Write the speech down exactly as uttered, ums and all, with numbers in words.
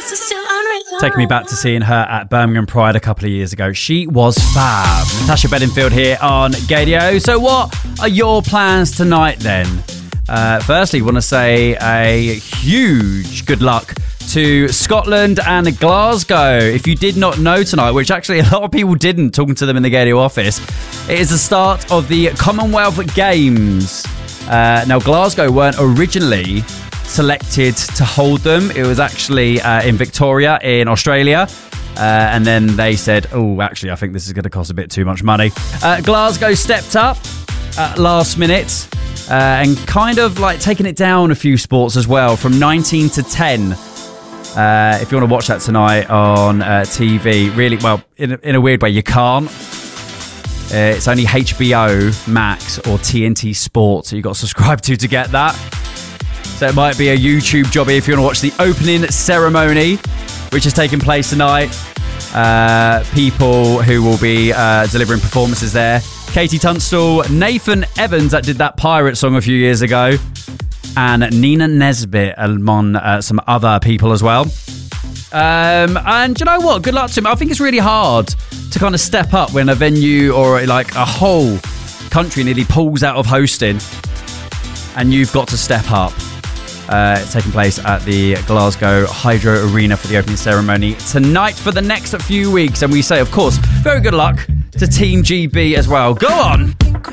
Taking me back to seeing her at Birmingham Pride a couple of years ago. She was fab. Natasha Bedingfield here on Gadio. So what are your plans tonight then? Uh, firstly, want to say a huge good luck to Scotland and Glasgow. If you did not know tonight, which actually a lot of people didn't, talking to them in the Gadio office, it is the start of the Commonwealth Games. Uh, now, Glasgow weren't originally selected to hold them. It was actually uh, in Victoria in Australia. Uh, and then they said, oh, actually, I think this is going to cost a bit too much money. Uh, Glasgow stepped up at last minute uh, and kind of like taking it down a few sports as well, from nineteen to ten. Uh, if you want to watch that tonight on uh, T V, really, well, in a, in a weird way, you can't. Uh, it's only H B O Max or T N T Sports that you've got to subscribe to to get that. So it might be a YouTube jobby if you want to watch the opening ceremony, which is taking place tonight. Uh, people who will be uh, delivering performances there. Katie Tunstall, Nathan Evans, that did that pirate song a few years ago, and Nina Nesbitt, among uh, some other people as well. Um, and you know what? Good luck to him. I think it's really hard to kind of step up when a venue or like a whole country nearly pulls out of hosting and you've got to step up. Uh, it's taking place at the Glasgow Hydro Arena for the opening ceremony tonight for the next few weeks. And we say, of course, very good luck to Team G B as well. Go on!